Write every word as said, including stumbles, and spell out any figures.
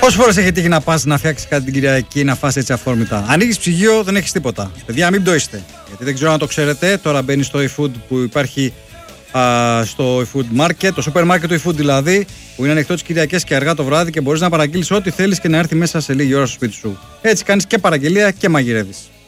Πόσες φορές έχει τύχει να πας να φτιάξεις κάτι την Κυριακή, να φας έτσι αφόρμητα? Ανοίγεις ψυγείο, δεν έχεις τίποτα. Παιδιά, μην πτωείστε. Γιατί δεν ξέρω αν το ξέρετε, τώρα μπαίνει στο eFood που υπάρχει α, στο eFood Market, το σούπερ μάρκετ του eFood δηλαδή, που είναι ανοιχτό τις Κυριακές και αργά το βράδυ και μπορείς να παραγγείλεις ό,τι θέλεις και να έρθει μέσα σε λίγη ώρα στο σπίτι σου. Έτσι κάνεις και παραγγελία και μαγειρεύεις.